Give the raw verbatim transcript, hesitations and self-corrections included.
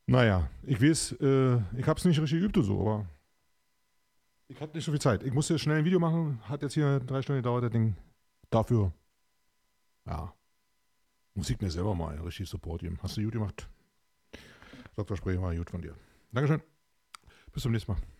Naja, ich weiß, äh, ich hab's nicht richtig geübt und so, aber ich hatte nicht so viel Zeit. Ich musste schnell ein Video machen, hat jetzt hier drei Stunden gedauert, das Ding. Dafür, ja, muss ich mir selber mal richtig Support geben. Hast du gut gemacht? Doktor Spree war gut von dir. Dankeschön. Bis zum nächsten Mal.